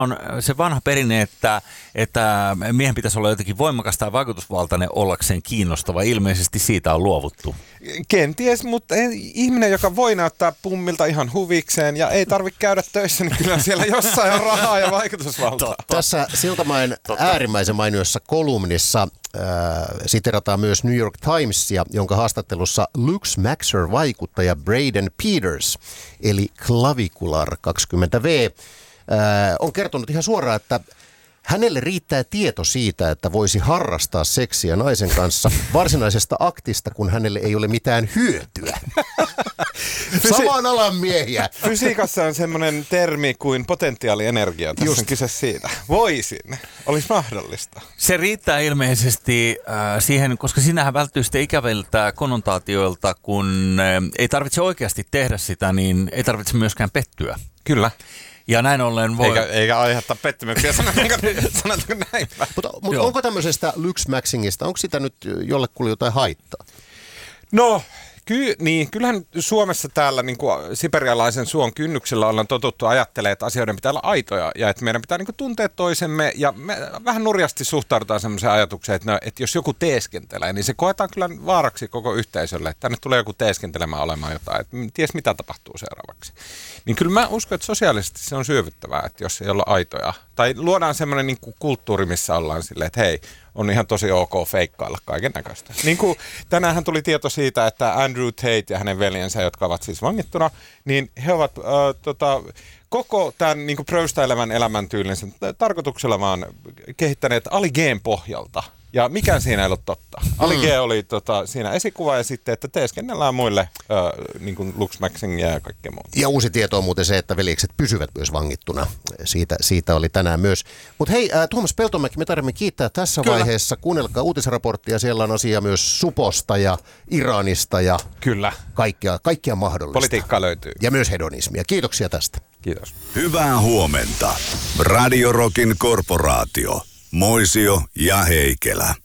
on se vanha perinne, että miehen pitäisi olla jotenkin voimakas tai vaikutusvaltainen ollakseen kiinnostava. Ilmeisesti siitä on luovuttu. Kenties, mutta ihminen, joka voi näyttää pummilta ihan huvikseen ja ei tarvitse käydä töissä, niin kyllä siellä jossain on rahaa ja vaikutusvaltaa. Tässä Siltamäen äärimmäisen mainiossa kolumnissa siterataan myös New York Timesia, jonka haastattelussa Lux Maxer-vaikuttaja Braden Peters, eli Clavicular 20V, on kertonut ihan suoraan, että hänelle riittää tieto siitä, että voisi harrastaa seksiä naisen kanssa varsinaisesta aktista, kun hänelle ei ole mitään hyötyä. Samaan alan miehiä. Fysiikassa on semmoinen termi kuin potentiaalienergia. Tässä on kyse siitä. Voisin. Olisi mahdollista. Se riittää ilmeisesti siihen, koska sinähän välttyy sitten ikäviltä konnotaatioilta, kun ei tarvitse oikeasti tehdä sitä, niin ei tarvitse myöskään pettyä. Kyllä. Ja näin ollen voi... Eikä aiheuttaa pettymyksiä, sanotaanko näin. Mutta onko tämmöisestä Lux-maxingista, onko sitä nyt jollekulle jotain haittaa? No, kyllähän Suomessa täällä niin kuin siperialaisen suon kynnyksellä ollaan totuttu ajattelemaan, että asioiden pitää olla aitoja ja että meidän pitää niin kuin tuntea toisemme ja me vähän nurjasti suhtaudutaan semmoiseen ajatukseen, että jos joku teeskentelee, niin se koetaan kyllä vaaraksi koko yhteisölle, että tänne tulee joku teeskentelemään olemaan jotain, että ties mitä tapahtuu seuraavaksi. Niin kyllä mä uskon, että sosiaalisesti se on syövyttävää, että jos ei olla aitoja tai luodaan semmoinen niin kuin kulttuuri, missä ollaan silleen, että hei, on ihan tosi ok feikkailla kaiken näköistä. Niin kuin tänäänhän tuli tieto siitä, että Andrew Tate ja hänen veljensä, jotka ovat siis vangittuna, niin he ovat koko tämän niin kuin pröystäilevän elämäntyylinsä tarkoituksella vaan kehittäneet Ali G:n pohjalta. Ja mikään siinä ei ollut totta. Ali G oli siinä esikuva ja sitten, että teeskennellään muille niin kuin Lux-maxingia ja kaikkea muuta. Ja uusi tieto on muuten se, että veljekset pysyvät myös vangittuna. Siitä oli tänään myös. Mutta hei, Tuomas Peltomäki, me tarvitsemme kiittää tässä vaiheessa. Kuunnelkaa uutisraporttia. Siellä on asia myös Suposta ja Iranista ja kyllä. Kaikkia mahdollista. Politiikkaa löytyy. Ja myös hedonismia. Kiitoksia tästä. Kiitos. Hyvää huomenta. Radio Rockin korporaatio. Moisio ja Heikelä.